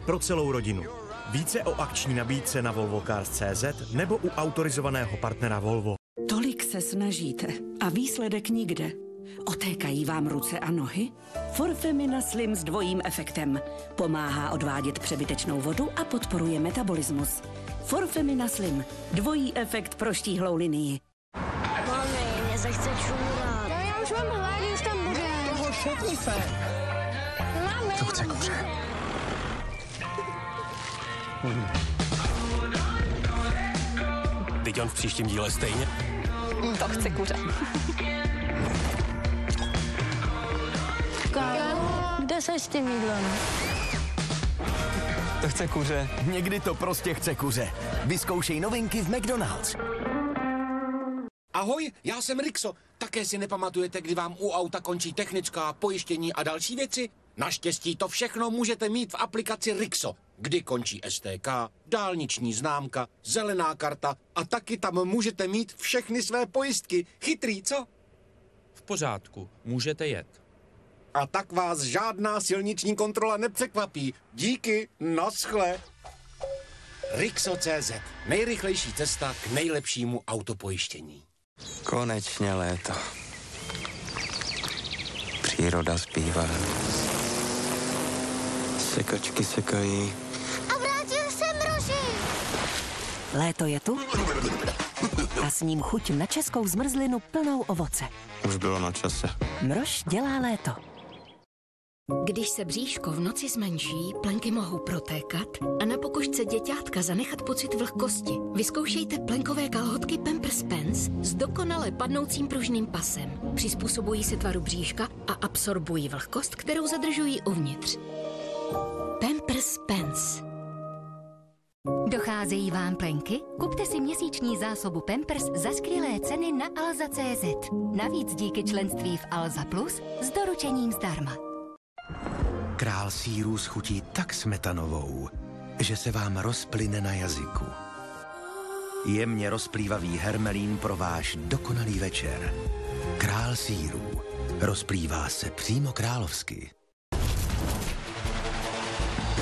pro celou rodinu. Více o akční nabídce na volvocars.cz nebo u autorizovaného partnera Volvo. Tolik se snažíte a výsledek nikde. Otékají vám ruce a nohy? Forfemina Slim s dvojím efektem. Pomáhá odvádět přebytečnou vodu a podporuje metabolismus. Forfemina Slim. Dvojí efekt pro štíhlou linii. Mami, mě se chce čůrat. No já už mám hlad, už tam bude. Toho šetni se. Mami. To chce kuře. Teď on v příštím díle stejně. To chce kuře. Kde seš s tím jídlem? To chce kuře. Někdy to prostě chce kuře. Vyzkoušej novinky v McDonald's. Ahoj, já jsem Rixo. Také si nepamatujete, kdy vám u auta končí technická, pojištění a další věci? Naštěstí to všechno můžete mít v aplikaci Rixo, kdy končí STK, dálniční známka, zelená karta a taky tam můžete mít všechny své pojistky. Chytrý, co? V pořádku, můžete jet. A tak vás žádná silniční kontrola nepřekvapí. Díky, naschle. Rixo.cz. Nejrychlejší cesta k nejlepšímu autopojištění. Konečně léto. Příroda zpívá. Sekačky sekají. A vrátil se mroží. Léto je tu a s ním chuť na českou zmrzlinu plnou ovoce. Už bylo na čase. Mrož dělá léto. Když se bříško v noci zmenší, plenky mohou protékat a na pokožce děťátka zanechat pocit vlhkosti. Vyzkoušejte plenkové kalhotky Pampers Pants s dokonale padnoucím pružným pasem. Přizpůsobují se tvaru bříška a absorbují vlhkost, kterou zadržují uvnitř. Pampers Pants. Docházejí vám plenky? Kupte si měsíční zásobu Pampers za skvělé ceny na Alza.cz. Navíc díky členství v Alza Plus s doručením zdarma. Král sýrů schutí tak smetanovou, že se vám rozplyne na jazyku. Jemně rozplývavý hermelín pro váš dokonalý večer. Král sýrů rozplývá se přímo královsky.